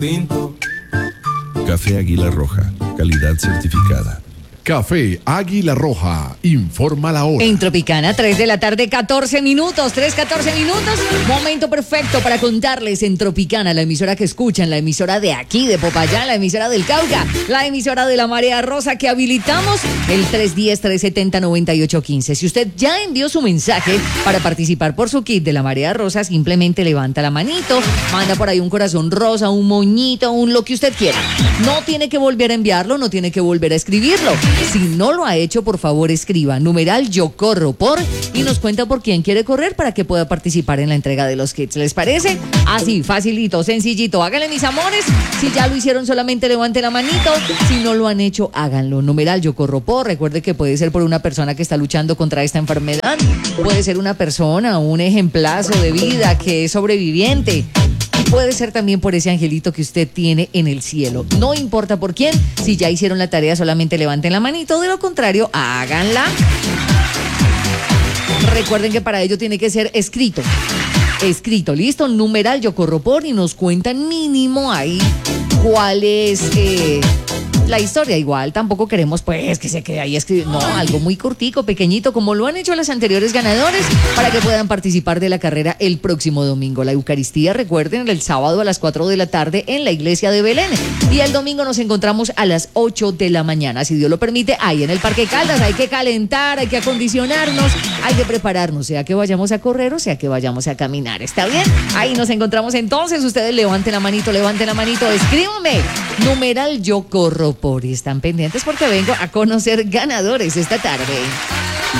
Tinto. Café Águila Roja, calidad certificada. Café Águila Roja, informa la hora. En Tropicana, 3 de la tarde, 14 minutos, 3:14 minutos. Momento perfecto para contarles en Tropicana, la emisora que escuchan, la emisora de aquí, de Popayán, la emisora del Cauca, la emisora de la Marea Rosa, que habilitamos el 310-370-9815. Si usted ya envió su mensaje para participar por su kit de la Marea Rosa, simplemente levanta la manito, manda por ahí un corazón rosa, un moñito, lo que usted quiera. No tiene que volver a enviarlo, no tiene que volver a escribirlo. Si no lo ha hecho, por favor escriba numeral yo corro por y nos cuenta por quién quiere correr para que pueda participar en la entrega de los kits. ¿Les parece? Así, facilito, sencillito. Háganle, mis amores. Si ya lo hicieron, solamente levante la manito. Si no lo han hecho, háganlo. Numeral yo corro por. Recuerde que puede ser por una persona que está luchando contra esta enfermedad. Puede ser una persona, un ejemplazo de vida que es sobreviviente. Puede ser también por ese angelito que usted tiene en el cielo. No importa por quién, si ya hicieron la tarea, solamente levanten la manito, de lo contrario, háganla. Recuerden que para ello tiene que ser escrito. Escrito, listo, numeral yo corro por y nos cuentan mínimo ahí cuál es la historia. Igual tampoco queremos pues que se quede ahí escrito, no, algo muy cortico, pequeñito, como lo han hecho los anteriores ganadores, para que puedan participar de la carrera el próximo domingo. La Eucaristía, recuerden, el sábado a las 4 de la tarde en la iglesia de Belén, y el domingo nos encontramos a las 8 de la mañana, si Dios lo permite, ahí en el Parque Caldas. Hay que calentar, hay que acondicionarnos, hay que prepararnos, sea que vayamos a correr o sea que vayamos a caminar. ¿Está bien? Ahí nos encontramos entonces. Ustedes levanten la manito, escríbanme numeral yo corro por, y están pendientes porque vengo a conocer ganadores esta tarde.